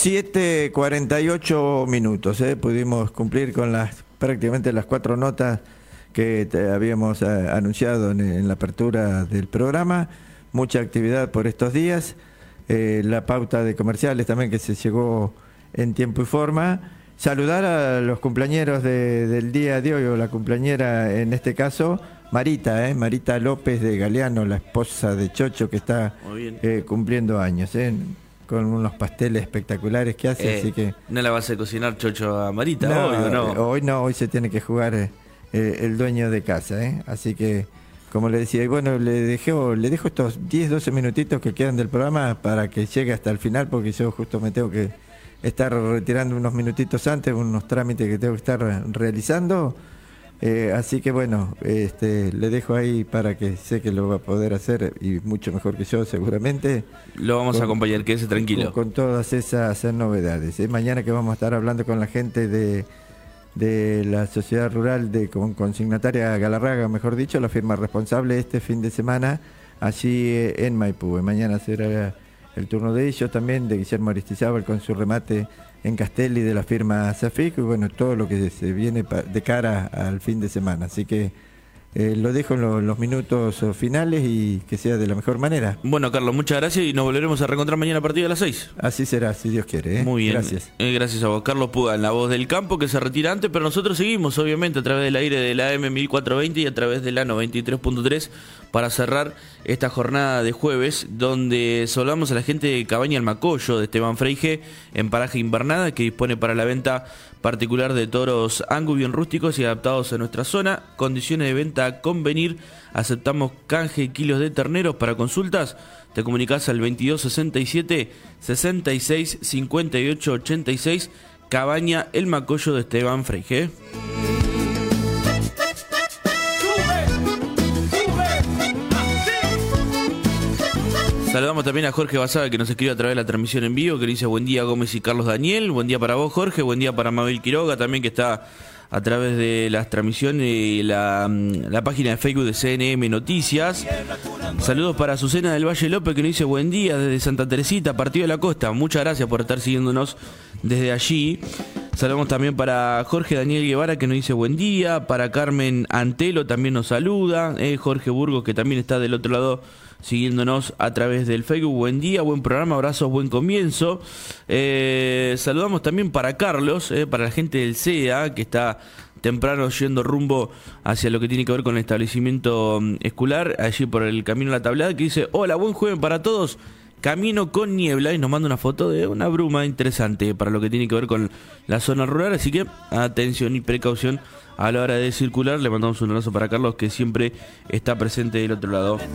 7:48 minutos, pudimos cumplir con prácticamente las 4 notas que habíamos anunciado en la apertura del programa. Mucha actividad por estos días. La pauta de comerciales también que se llegó en tiempo y forma. Saludar a los cumpleañeros del día de hoy, o la cumpleañera en este caso, Marita, Marita López de Galeano, la esposa de Chocho, que está cumpliendo años, con unos pasteles espectaculares que hace, así que... ¿No la vas a cocinar, Chocho, a Marita hoy o no? Hoy no, hoy se tiene que jugar el dueño de casa, así que, como le decía, y bueno, le dejo estos 10-12 minutitos que quedan del programa para que llegue hasta el final, porque yo justo me tengo que estar retirando unos minutitos antes, unos trámites que tengo que estar realizando. Así que bueno, le dejo ahí para que sé que lo va a poder hacer y mucho mejor que yo seguramente. Lo vamos a acompañar, quédese tranquilo. Con todas esas novedades. Mañana que vamos a estar hablando con la gente de la sociedad rural con consignataria Galarraga, mejor dicho, la firma responsable este fin de semana allí en Maipú. Mañana será el turno de ellos también, de Guillermo Aristizábal con su remate en Castelli de la firma Safic, y bueno, todo lo que se viene de cara al fin de semana. Así que lo dejo en los minutos finales y que sea de la mejor manera. Bueno, Carlos, muchas gracias y nos volveremos a reencontrar mañana a partir de las 6. Así será, si Dios quiere. Muy bien. Gracias. Gracias a vos. Carlos Puga, en la voz del campo, que se retira antes, pero nosotros seguimos, obviamente, a través del aire de la AM 1420 y a través de la 93.3 para cerrar esta jornada de jueves, donde saludamos a la gente de Cabaña El Macollo, de Esteban Freige, en Paraje Invernada, que dispone para la venta particular de toros angus bien rústicos y adaptados a nuestra zona. Condiciones de venta a convenir. Aceptamos canje de kilos de terneros. Para consultas te comunicas al 2267 66 58 86. Cabaña El Macollo de Esteban Freige. Saludamos también a Jorge Basada, que nos escribe a través de la transmisión en vivo, que dice buen día Gómez y Carlos Daniel, buen día para vos Jorge, buen día para Mabel Quiroga también, que está a través de las transmisiones y la página de Facebook de CNM Noticias. Saludos para Azucena del Valle López, que nos dice buen día desde Santa Teresita, Partido de la Costa, muchas gracias por estar siguiéndonos desde allí. Saludamos también para Jorge Daniel Guevara, que nos dice buen día, para Carmen Antelo también nos saluda, Jorge Burgos, que también está del otro lado siguiéndonos a través del Facebook. Buen día, buen programa, abrazos, buen comienzo. Saludamos también para Carlos, para la gente del CEA, que está temprano yendo rumbo hacia lo que tiene que ver con el establecimiento escolar, allí por el camino a la tablada, que dice, hola, buen jueves para todos, camino con niebla, y nos manda una foto de una bruma interesante para lo que tiene que ver con la zona rural, así que atención y precaución a la hora de circular. Le mandamos un abrazo para Carlos, que siempre está presente del otro lado.